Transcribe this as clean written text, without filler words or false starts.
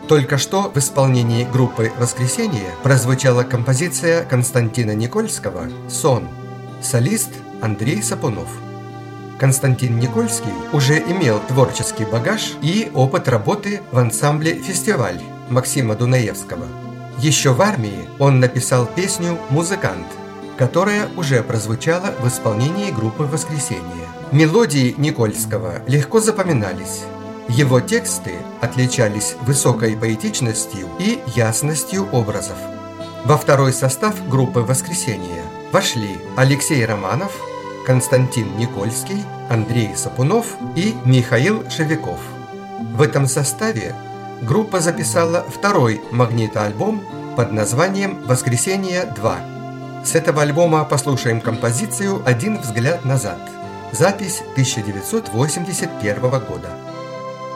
Только что в исполнении группы «Воскресенье» прозвучала композиция Константина Никольского «Сон», солист Андрей Сапунов. Константин Никольский уже имел творческий багаж и опыт работы в ансамбле «Фестиваль» Максима Дунаевского. Еще в армии он написал песню «Музыкант», которая уже прозвучала в исполнении группы «Воскресенье». Мелодии Никольского легко запоминались. Его тексты отличались высокой поэтичностью и ясностью образов. Во второй состав группы «Воскресенье» вошли Алексей Романов, Константин Никольский, Андрей Сапунов и Михаил Шевиков. В этом составе группа записала второй магнитоальбом под названием «Воскресенье-2». С этого альбома послушаем композицию «Один взгляд назад». Запись 1981 года.